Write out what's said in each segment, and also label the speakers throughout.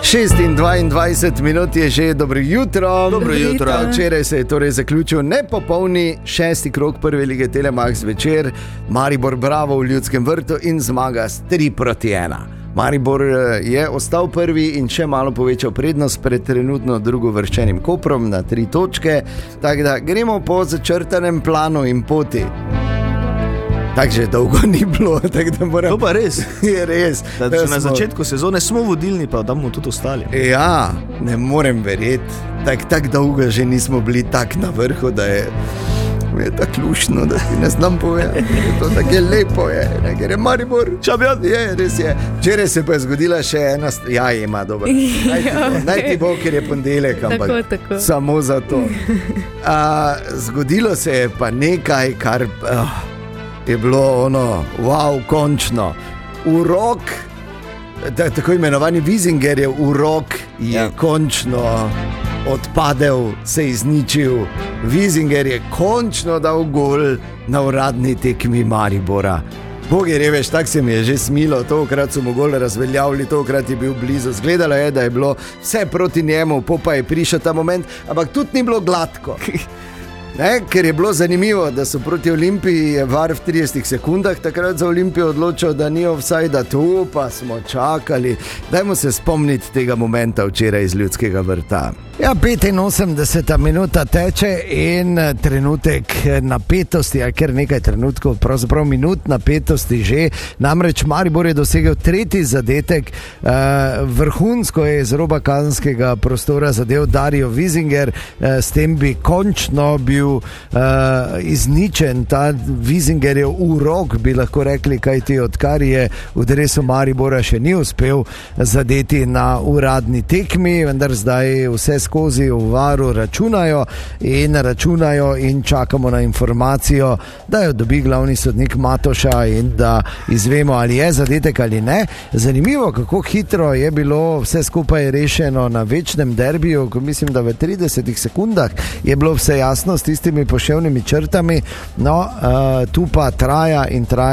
Speaker 1: 6:22 minut je že, dobro jutro.
Speaker 2: Dobro jutro.
Speaker 1: Včeraj se je torej zaključil nepopolni 6. krog prve lige Telemax večer. Maribor bravo v Ljudskem vrtu in zmaga s 3-1. Maribor je ostal prvi in še malo povečal prednost pred trenutno drugovrščenim Koprom na 3 točke. Tako da gremo po začrtanem planu in poti. Tako že dolgo ni bilo.
Speaker 2: To pa res.
Speaker 1: Je res.
Speaker 2: Na začetku sezone smo vodilni, pa da bomo tudi ostali.
Speaker 1: Ja, ne morem verjeti. Tako dolgo že nismo bili tak na vrhu, da je tako lušno, da ti ne znam povedati. To tako je lepo, ker je Maribor.
Speaker 2: Šampion.
Speaker 1: Je, res je. Včeraj se pa je zgodila še ena... Ja, ima dobro. Naj ti bo, ker je ponedeljek, ampak
Speaker 3: tako.
Speaker 1: Samo za to. Zgodilo se je pa nekaj, kar je bilo ono, wow, končno. Urok, tako imenovani Wisingerjev urok je končno odpadel, se izničil. Wiesinger je končno dal gol na uradni tekmi Maribora. Bogi reveš, tako se mi je že smilo, tokrat so mu gol razveljavili, tokrat je bil blizu. Zgledalo je, da je bilo vse proti njemu, pa je prišel ta moment, ampak tudi ni bilo gladko. Ker je bilo zanimivo, da so proti Olimpiji VAR v 30 sekundah takrat za Olimpijo odločil, da ni ofsajda, tu pa smo čakali. Dajmo se spomniti tega momenta včeraj iz Ljudskega vrta. Ja, 85 minuta teče in trenutek napetosti, ali kar nekaj trenutkov, pravzaprav minut napetosti že. Namreč Maribor je dosegel 3. zadetek, vrhunsko je iz roba kazenskega prostora zadev Dario Wiesinger, s tem bi končno bil izničen ta Wiesingerjev urok, bi lahko rekli, kajti odkar je v dresu Maribora še ni uspel zadeti na uradni tekmi, vendar zdaj vse skozi v VAR-u računajo in čakamo na informacijo, da jo dobi glavni sodnik Matoša in da izvemo, ali je zadetek ali ne. Zanimivo, kako hitro je bilo vse skupaj rešeno na večnem derbiju, ko mislim, da v 30 sekundah je bilo vse jasno s tistimi poševnimi črtami. No, tu pa traja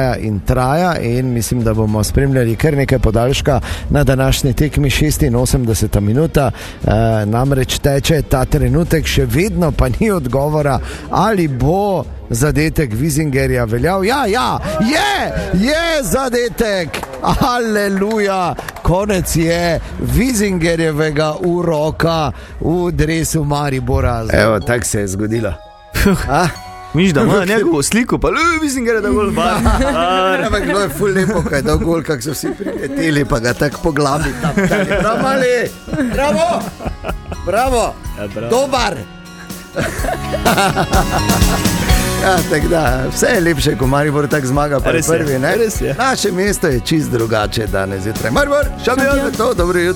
Speaker 1: in mislim, da bomo spremljali kar nekaj podaljška na današnji tekmi. 86 minuta namreč teče ta trenutek, še vedno pa ni odgovora, ali bo zadetek Wiesingerja veljal. Ja, je zadetek, aleluja, konec je Wiesingerjevega uroka v dresu Maribora. Evo, tako se je zgodilo.
Speaker 2: Miš, da ima njegovo sliko, pa Wiesingerja da gol bar.
Speaker 1: Ampak bilo je ful lepo, kaj da gol, kak so vsi prileteli, pa ga tako po glavi taptali. Prav mali, bravo, dobar. Ja, tako da, vse je lepše, ko Maribor tak zmaga prvi, ne?
Speaker 2: Res je.
Speaker 1: Naše mesto je čist drugače danes zjutraj. Maribor, šampion, to, dobro jutro.